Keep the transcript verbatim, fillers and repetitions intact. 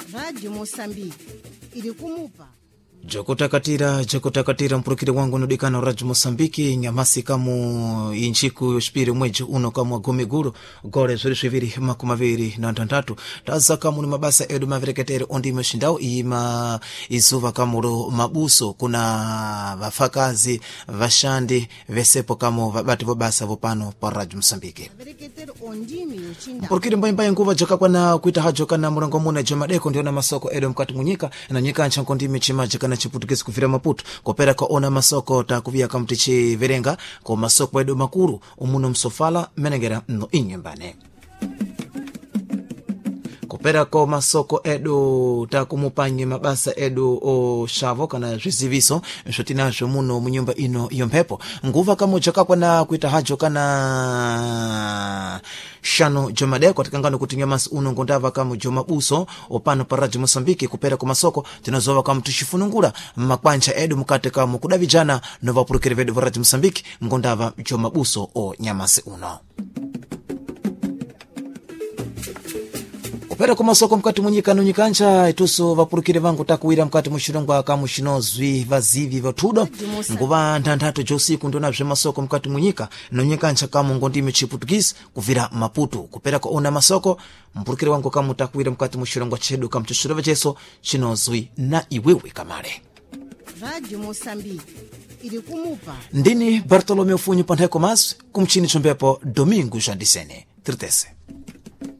Rádio Moçambique ili kumupa Jokotakatira jokotakatira mpurukire wangu nudikana Radio Mosambiki nyamasi kamu inchiku spiri mweji uno kama gomiguru gore zuri shiviri makumaviri na ntantatu taza kamu ni mabasa edu mavireketere ondi mashindao ima izuva kamuro mabuso kuna vafakazi vashandi vesepo kamu vabati vobasa vopano pa Radio Mosambiki mpurukire mbaimba nguva joka kwana kuita hajoka na murango muna jomadeko ndiona masoko edu mkati munyika na nyika nchanko ndimi chimaji na chiputukisi kufira Maputo kopera ko ona masoko takuvia kamtichi verenga ko masoko edo makuru umuno msofala menengera no inyembane kopera ko masoko edo takumupanye mabasa edo o shavo kana zviziviso zvotinazvo muno munyumba ino yompepo nguva kamoja kakwana kuita hajo kana shano jomadeko atikangano kuti nyamasi uno ngondava kama jomabuso opano pa Radio Mosambiki kupera ku masoko tinazova kama tushifunungura makwanja edu mukate kama kudavijana nova purukire vedu va Radio Mosambiki ngondava jomabuso o nyamasi uno kupera ku masoko mkati munyika no nyikanja ituso vapurukire vangu takuwira mkati mushirongwa kama shinozwi vazivi vatudo nguva ntantatu josiku ndona zve masoko mkati munyika no nyikanja kama ngondime chiputukisi kuvira Maputo kupera ko ona masoko mpurukire wangu kama takuwira mkati mushirongwa chedu kama tushirova cheso shinozwi na iwewe kamare Radio Moçambique ili kumupa ndini Bartolomeu Funyu Pantheko Mas kumchini chombepo Domingo Jandisene Tritese